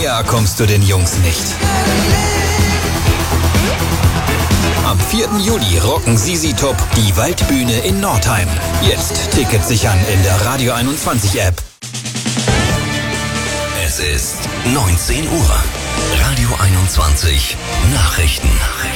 Näher kommst du den Jungs nicht. Am 4. Juli rocken Sisi Top die Waldbühne in Nordheim. Jetzt Tickets sichern in der Radio 21 App. Es ist 19 Uhr. Radio 21 Nachrichten.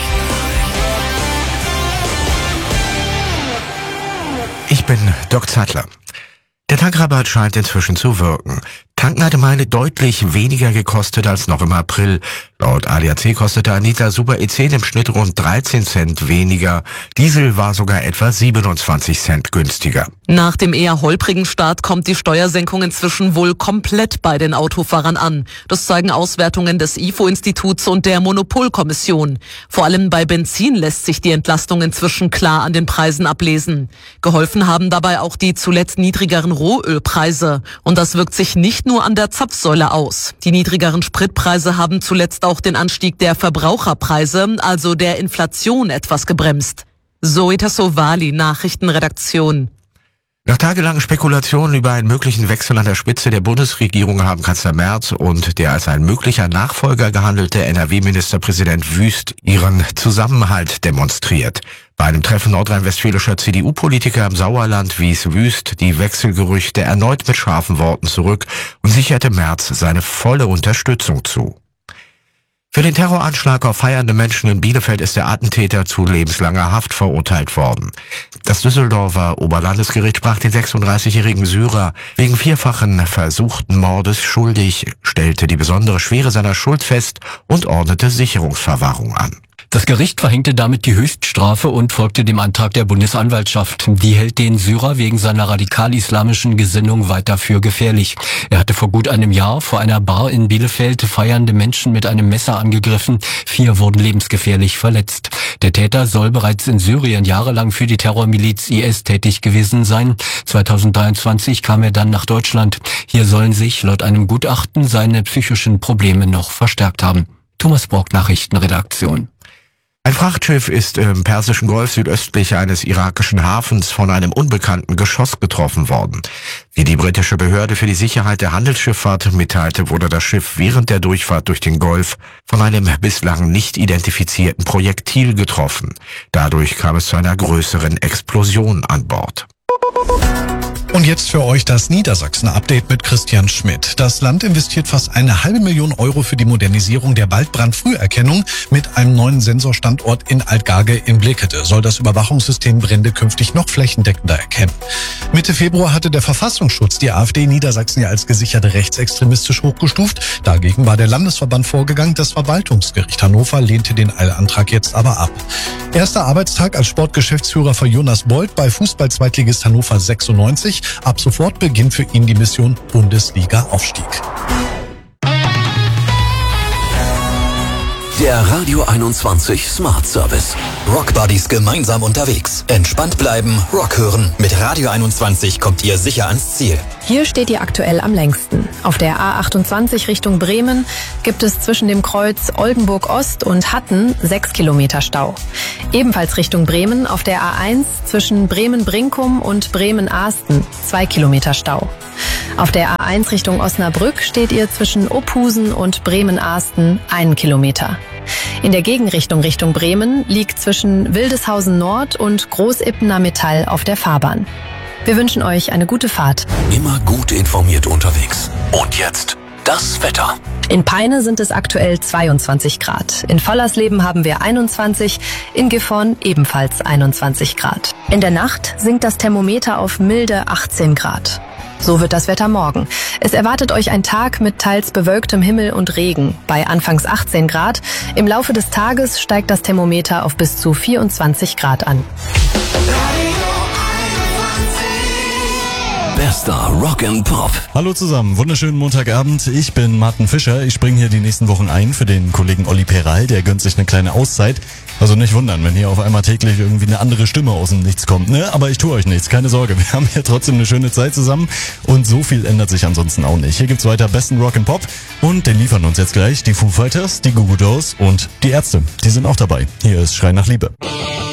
Ich bin Doc Zattler. Der Tankrabatt scheint inzwischen zu wirken. Tanken hatte Meile deutlich weniger gekostet als noch im April. Laut ADAC kostete ein Liter Super E10 im Schnitt rund 13 Cent weniger. Diesel war sogar etwa 27 Cent günstiger. Nach dem eher holprigen Start kommt die Steuersenkung inzwischen wohl komplett bei den Autofahrern an. Das zeigen Auswertungen des IFO-Instituts und der Monopolkommission. Vor allem bei Benzin lässt sich die Entlastung inzwischen klar an den Preisen ablesen. Geholfen haben dabei auch die zuletzt niedrigeren Rohölpreise. Und das wirkt sich nicht nur an der Zapfsäule aus. Die niedrigeren Spritpreise haben zuletzt auch den Anstieg der Verbraucherpreise, also der Inflation, etwas gebremst. Zoe Tassovali, Nachrichtenredaktion. Nach tagelangen Spekulationen über einen möglichen Wechsel an der Spitze der Bundesregierung haben Kanzler Merz und der als ein möglicher Nachfolger gehandelte NRW-Ministerpräsident Wüst ihren Zusammenhalt demonstriert. Bei einem Treffen nordrhein-westfälischer CDU-Politiker im Sauerland wies Wüst die Wechselgerüchte erneut mit scharfen Worten zurück und sicherte Merz seine volle Unterstützung zu. Für den Terroranschlag auf feiernde Menschen in Bielefeld ist der Attentäter zu lebenslanger Haft verurteilt worden. Das Düsseldorfer Oberlandesgericht sprach den 36-jährigen Syrer wegen vierfachen versuchten Mordes schuldig, stellte die besondere Schwere seiner Schuld fest und ordnete Sicherungsverwahrung an. Das Gericht verhängte damit die Höchststrafe und folgte dem Antrag der Bundesanwaltschaft. Die hält den Syrer wegen seiner radikal-islamischen Gesinnung weiter für gefährlich. Er hatte vor gut einem Jahr vor einer Bar in Bielefeld feiernde Menschen mit einem Messer angegriffen. 4 wurden lebensgefährlich verletzt. Der Täter soll bereits in Syrien jahrelang für die Terrormiliz IS tätig gewesen sein. 2023 kam er dann nach Deutschland. Hier sollen sich laut einem Gutachten seine psychischen Probleme noch verstärkt haben. Thomas Brock, Nachrichtenredaktion. Ein Frachtschiff ist im Persischen Golf südöstlich eines irakischen Hafens von einem unbekannten Geschoss getroffen worden. Wie die britische Behörde für die Sicherheit der Handelsschifffahrt mitteilte, wurde das Schiff während der Durchfahrt durch den Golf von einem bislang nicht identifizierten Projektil getroffen. Dadurch kam es zu einer größeren Explosion an Bord. Und jetzt für euch das Niedersachsen-Update mit Christian Schmidt. Das Land investiert fast 500.000 Euro für die Modernisierung der Waldbrandfrüherkennung. Mit einem neuen Sensorstandort in Altgarge in Blekete soll das Überwachungssystem Brände künftig noch flächendeckender erkennen. Mitte Februar hatte der Verfassungsschutz die AfD in Niedersachsen ja als gesicherte rechtsextremistisch hochgestuft. Dagegen war der Landesverband vorgegangen. Das Verwaltungsgericht Hannover lehnte den Eilantrag jetzt aber ab. Erster Arbeitstag als Sportgeschäftsführer für Jonas Bold bei Fußball-Zweitligist Hannover 96. Ab sofort beginnt für ihn die Mission Bundesliga-Aufstieg. Der Radio 21 Smart Service. Rock Buddies gemeinsam unterwegs. Entspannt bleiben, Rock hören. Mit Radio 21 kommt ihr sicher ans Ziel. Hier steht ihr aktuell am längsten. Auf der A28 Richtung Bremen gibt es zwischen dem Kreuz Oldenburg Ost und Hatten 6 Kilometer Stau. Ebenfalls Richtung Bremen auf der A1 zwischen Bremen-Brinkum und Bremen-Ahsten 2 Kilometer Stau. Auf der A1 Richtung Osnabrück steht ihr zwischen Ophusen und Bremen-Ahsten 1 Kilometer. In der Gegenrichtung Richtung Bremen liegt zwischen Wildeshausen Nord und Großippener Metall auf der Fahrbahn. Wir wünschen euch eine gute Fahrt. Immer gut informiert unterwegs. Und jetzt das Wetter. In Peine sind es aktuell 22 Grad. In Vollersleben haben wir 21, in Gifhorn ebenfalls 21 Grad. In der Nacht sinkt das Thermometer auf milde 18 Grad. So wird das Wetter morgen. Es erwartet euch ein Tag mit teils bewölktem Himmel und Regen. Bei anfangs 18 Grad. Im Laufe des Tages steigt das Thermometer auf bis zu 24 Grad an. Bester Rock and Pop. Hallo zusammen, wunderschönen Montagabend. Ich bin Martin Fischer. Ich springe hier die nächsten Wochen ein für den Kollegen Olli Peral. Der gönnt sich eine kleine Auszeit. Also nicht wundern, wenn hier auf einmal täglich irgendwie eine andere Stimme aus dem Nichts kommt, ne? Aber ich tue euch nichts, keine Sorge. Wir haben hier trotzdem eine schöne Zeit zusammen und so viel ändert sich ansonsten auch nicht. Hier gibt's weiter besten Rock and Pop und den liefern uns jetzt gleich die Foo Fighters, die Goo Goo Dolls und die Ärzte. Die sind auch dabei. Hier ist Schrei nach Liebe.